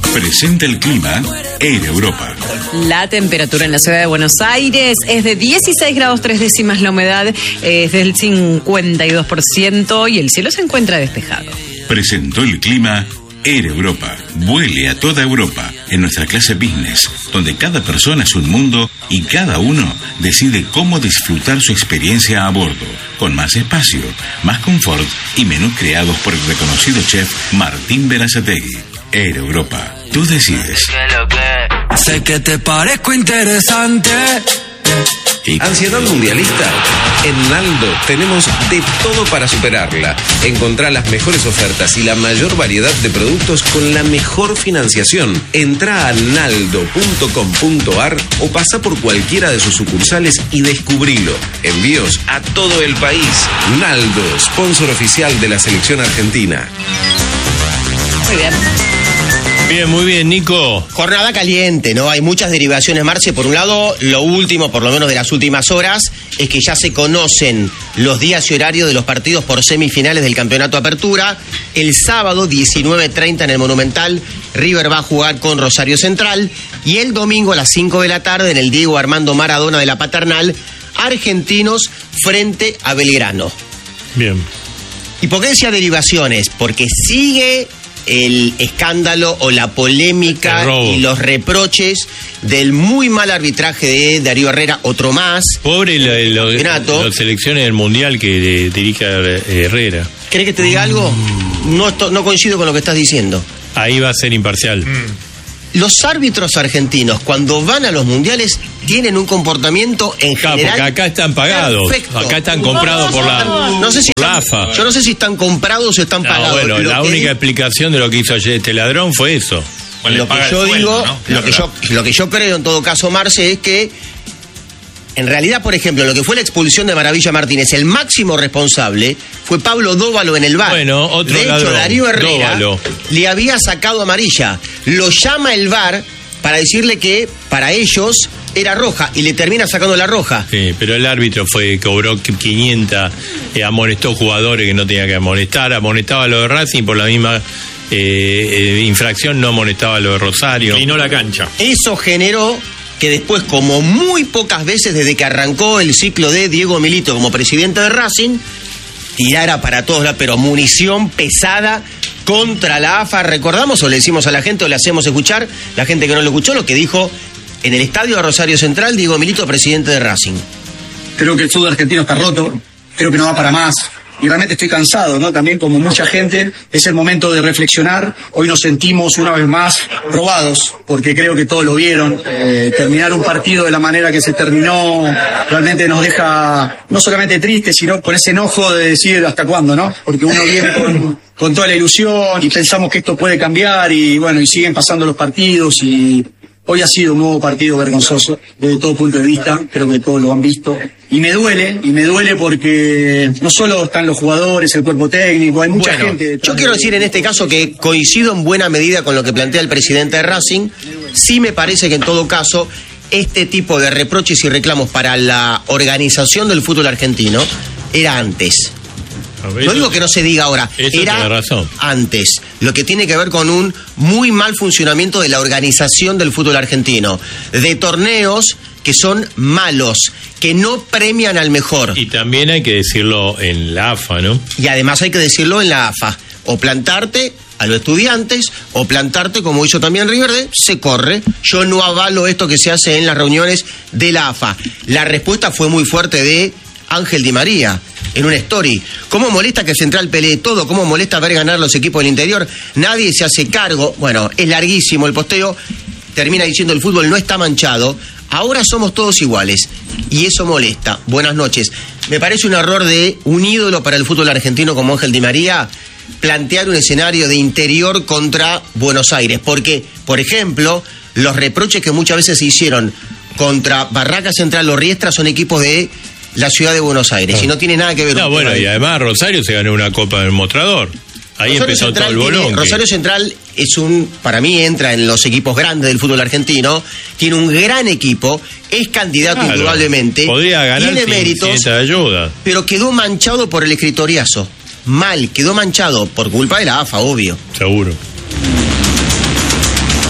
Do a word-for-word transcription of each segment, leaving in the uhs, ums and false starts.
Presenta el clima en Europa. La temperatura en la ciudad de Buenos Aires es de dieciséis grados tres décimas, la humedad es del cincuenta y dos por ciento y el cielo se encuentra despejado. Presentó el clima Air Europa. Vuele a toda Europa en nuestra clase business, donde cada persona es un mundo y cada uno decide cómo disfrutar su experiencia a bordo, con más espacio, más confort y menús creados por el reconocido chef Martín Berazategui. Air Europa, tú decides. Sé que te parezco interesante. ¿Ansiedad mundialista? En Naldo tenemos de todo para superarla. Encontrá las mejores ofertas y la mayor variedad de productos con la mejor financiación. Entrá a naldo punto com punto ar o pasa por cualquiera de sus sucursales y descubrilo. Envíos a todo el país. Naldo, sponsor oficial de la selección argentina. Muy bien. Bien, muy bien, Nico. Jornada caliente, ¿no? Hay muchas derivaciones, Marce. Por un lado, lo último, por lo menos de las últimas horas, es que ya se conocen los días y horarios de los partidos por semifinales del Campeonato Apertura. El sábado, diecinueve treinta en el Monumental, River va a jugar con Rosario Central. Y el domingo a las cinco de la tarde, en el Diego Armando Maradona de la Paternal, Argentinos frente a Belgrano. Bien. ¿Y por qué decía derivaciones? Porque sigue el escándalo o la polémica y los reproches del muy mal arbitraje de Darío Herrera, otro más. Pobre las selecciones del Mundial que dirige Herrera. ¿Querés que te diga algo? No, no coincido con lo que estás diciendo. Ahí va a ser imparcial. Mm. Los árbitros argentinos, cuando van a los mundiales, tienen un comportamiento en claro, general porque acá están pagados. Perfecto. Acá están comprados por la, no sé si por la están, A F A. Yo no sé si están comprados o están no, pagados. Bueno, lo la que, única explicación de lo que hizo ayer este ladrón fue eso. Bueno, lo que yo digo, ¿no? lo, que yo, lo que yo creo en todo caso, Marce, es que en realidad, por ejemplo, lo que fue la expulsión de Maravilla Martínez, el máximo responsable fue Pablo Dóvalo en el V A R. Bueno, otro de hecho, ladrón, Darío Herrera Dóvalo. le había sacado amarilla. Lo llama el V A R para decirle que para ellos era roja y le termina sacando la roja. Sí, pero el árbitro fue cobró quinientos, eh, amonestó jugadores que no tenía que amonestar, amonestaba lo de Racing por la misma eh, eh, infracción, no amonestaba lo de Rosario. Y no la cancha. Eso generó que después, como muy pocas veces desde que arrancó el ciclo de Diego Milito como presidente de Racing, tirara para todos lados, pero munición pesada contra la A F A. Recordamos o le decimos a la gente o le hacemos escuchar, la gente que no lo escuchó, lo que dijo en el estadio de Rosario Central Diego Milito, presidente de Racing. Creo que el fútbol argentino está roto, creo que no va para más y realmente estoy cansado, ¿no? También como mucha gente, es el momento de reflexionar. Hoy nos sentimos una vez más probados, porque creo que todos lo vieron. Eh, terminar un partido de la manera que se terminó realmente nos deja no solamente tristes, sino con ese enojo de decir hasta cuándo, ¿no? Porque uno viene con, con toda la ilusión y pensamos que esto puede cambiar y bueno, y siguen pasando los partidos y hoy ha sido un nuevo partido vergonzoso desde todo punto de vista, creo que todos lo han visto. Y me duele, y me duele porque no solo están los jugadores, el cuerpo técnico, hay mucha bueno, gente. Yo quiero decir en este caso que coincido en buena medida con lo que plantea el presidente de Racing. Sí me parece que en todo caso este tipo de reproches y reclamos para la organización del fútbol argentino era antes. No digo que no se diga ahora, era razón. antes. Lo que tiene que ver con un muy mal funcionamiento de la organización del fútbol argentino. De torneos que son malos, que no premian al mejor. Y también hay que decirlo en la A F A, ¿no? Y además hay que decirlo en la A F A. O plantarte a los estudiantes, o plantarte, como hizo también Riverde, se corre. Yo no avalo esto que se hace en las reuniones de la A F A. La respuesta fue muy fuerte de Ángel Di María en una story. ¿Cómo molesta que Central pelee todo? ¿Cómo molesta ver ganar los equipos del interior? Nadie se hace cargo. Bueno, es larguísimo el posteo. Termina diciendo el fútbol no está manchado. Ahora somos todos iguales. Y eso molesta. Buenas noches. Me parece un error de un ídolo para el fútbol argentino como Ángel Di María plantear un escenario de interior contra Buenos Aires. Porque, por ejemplo, los reproches que muchas veces se hicieron contra Barraca Central o Riestra son equipos de la ciudad de Buenos Aires, no. Y no tiene nada que ver con... No, bueno, y además Rosario se ganó una Copa del Mostrador. Ahí Rosario empezó Central todo el bolón. Rosario Central es un, para mí entra en los equipos grandes del fútbol argentino, tiene un gran equipo, es candidato claro, indudablemente, podría ganar tiene méritos, sin ayuda. Pero quedó manchado por el escritoriazo. Mal, quedó manchado por culpa de la A F A, obvio. Seguro.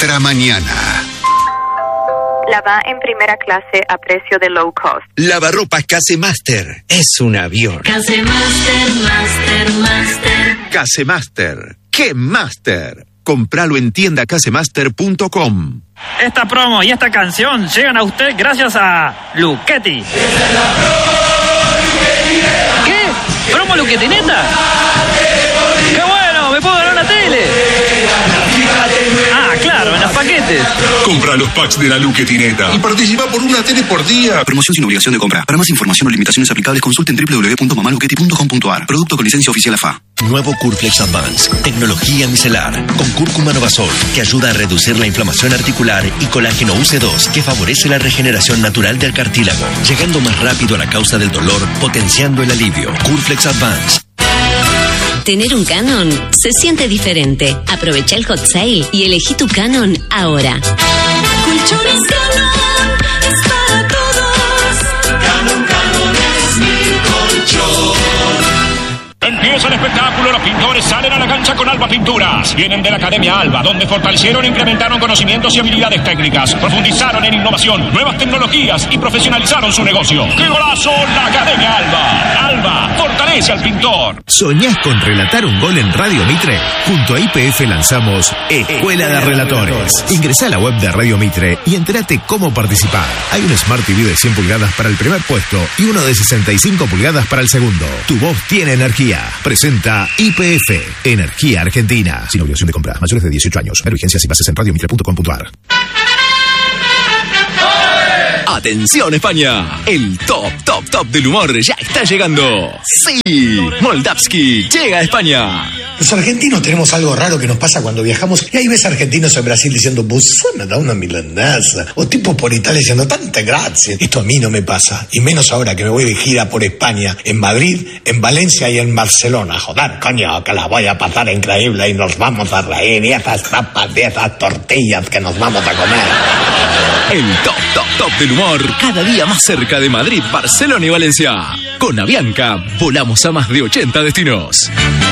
Nuestra mañana. Lava en primera clase a precio de low cost. Lavarropas Casemaster. Es un avión. Casemaster, Master, Master. Casemaster. ¡Qué Master! Compralo en tienda casemaster punto com. Esta promo y esta canción llegan a usted gracias a Luchetti. ¿Qué? ¿Promo Luchetti neta? ¡Qué bueno! ¡Me puedo ganar una tele! Ah, claro, en los paquetes. Compra los packs de la Luchetineta y participa por una tele por día. Promoción sin obligación de compra. Para más información o limitaciones aplicables, consulten doble u doble u doble u punto mamá luchetti punto com punto a r. Producto con licencia oficial A F A. Nuevo Curflex Advance, tecnología micelar, con cúrcuma Novasol, que ayuda a reducir la inflamación articular, y colágeno U C dos, que favorece la regeneración natural del cartílago, llegando más rápido a la causa del dolor, potenciando el alivio. Curflex Advance. Tener un Canon se siente diferente. Aprovecha el hot sale y elegí tu Canon ahora. Colchones Canon es para todos. Canon, Canon es mi colchón. Empieza el espectáculo, los pintores salen a la cancha con Alba Pinturas. Vienen de la Academia Alba, donde fortalecieron e incrementaron conocimientos y habilidades técnicas, profundizaron en innovación, nuevas tecnologías y profesionalizaron su negocio. ¡Qué golazo! La Academia Alba. Alba fortalece al pintor. ¿Soñás con relatar un gol en Radio Mitre? Junto a I P F lanzamos Escuela de Relatores. Ingresá a la web de Radio Mitre y entérate cómo participar. Hay un Smart T V de cien pulgadas para el primer puesto y uno de sesenta y cinco pulgadas para el segundo. Tu voz tiene energía. Presenta I P F, Energía Argentina. Sin obligación de compra. Mayores de dieciocho años. Ver vigencias y bases en radio mitre punto com punto a r. ¡Atención España! El top, top, top del humor ya está llegando. ¡Sí! Moldavski llega a España. Los argentinos tenemos algo raro que nos pasa cuando viajamos, y ahí ves argentinos en Brasil diciendo, vos me da una milanesa, o tipos por Italia diciendo, tanta gracia. Esto a mí no me pasa, y menos ahora que me voy de gira por España, en Madrid, en Valencia y en Barcelona. Joder, coño, que la voy a pasar increíble y nos vamos a reír, y esas tapas y esas tortillas que nos vamos a comer. El top, top, top del humor, cada día más cerca de Madrid, Barcelona y Valencia. Con Avianca, volamos a más de ochenta destinos.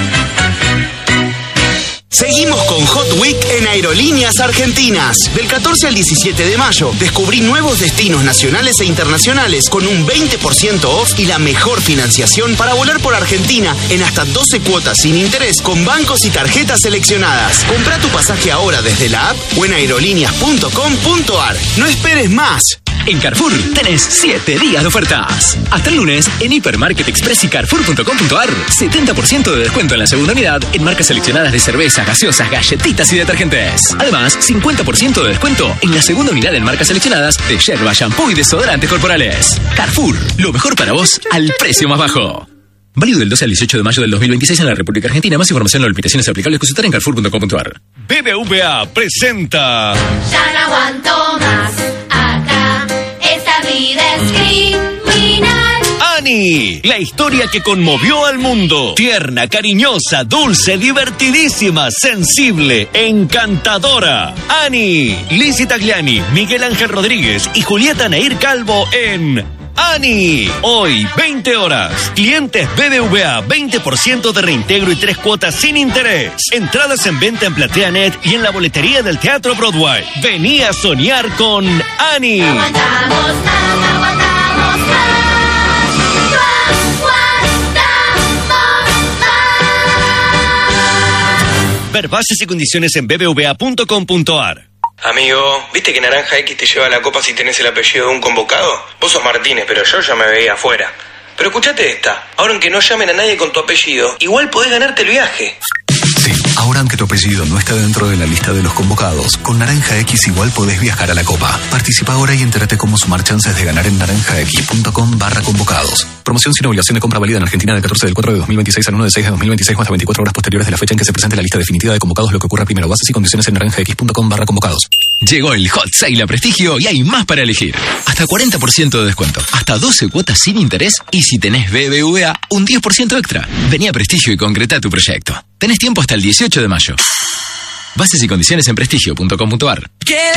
Seguimos con Hot Week en Aerolíneas Argentinas. Del catorce al diecisiete de mayo, descubrí nuevos destinos nacionales e internacionales con un veinte por ciento off y la mejor financiación para volar por Argentina en hasta doce cuotas sin interés con bancos y tarjetas seleccionadas. Comprá tu pasaje ahora desde la app o en aerolíneas punto com punto a r. No esperes más. En Carrefour tenés siete días de ofertas. Hasta el lunes, en Hipermarket Express y Carrefour punto com punto a r, setenta por ciento de descuento en la segunda unidad en marcas seleccionadas de cervezas, gaseosas, galletitas y detergentes. Además, cincuenta por ciento de descuento en la segunda unidad en marcas seleccionadas de yerba, shampoo y desodorantes corporales. Carrefour, lo mejor para vos al precio más bajo. Válido del doce al dieciocho de mayo del dos mil veintiséis en la República Argentina. Más información o limitaciones aplicables consultar en carrefour punto com punto a r. B B V A presenta... Ya no aguanto más. Acá esta vida es criminal. Annie, la historia que conmovió al mundo. Tierna, cariñosa, dulce, divertidísima, sensible, encantadora. Annie, Lizzie Tagliani, Miguel Ángel Rodríguez y Julieta Nair Calvo en... Annie, hoy, veinte horas. Clientes B B V A, veinte por ciento de reintegro y tres cuotas sin interés. Entradas en venta en PlateaNet y en la boletería del Teatro Broadway. Vení a soñar con Annie. Aguantamos más, aguantamos más. Aguantamos más. Ver bases y condiciones en b b v a punto com punto a r. Amigo, ¿viste que Naranja X te lleva la copa si tenés el apellido de un convocado? Vos sos Martínez, pero yo ya me veía afuera. Pero escuchate esta, ahora aunque no llamen a nadie con tu apellido, igual podés ganarte el viaje. Sí, ahora aunque tu apellido no está dentro de la lista de los convocados, con Naranja X igual podés viajar a la Copa. Participa ahora y entérate cómo sumar chances de ganar en naranjax.com barra convocados. Promoción sin obligación de compra válida en Argentina del catorce del cuatro de dos mil veintiséis al uno del seis de dos mil veintiséis o hasta veinticuatro horas posteriores de la fecha en que se presente la lista definitiva de convocados, lo que ocurra primero. Bases y condiciones en naranjax.com barra convocados. Llegó el Hot Sale a Prestigio y hay más para elegir. Hasta cuarenta por ciento de descuento, hasta doce cuotas sin interés y si tenés B B V A, un diez por ciento extra. Vení a Prestigio y concreta tu proyecto. Tenés tiempo hasta el dieciocho de mayo. Bases y condiciones en prestigio punto com punto a r.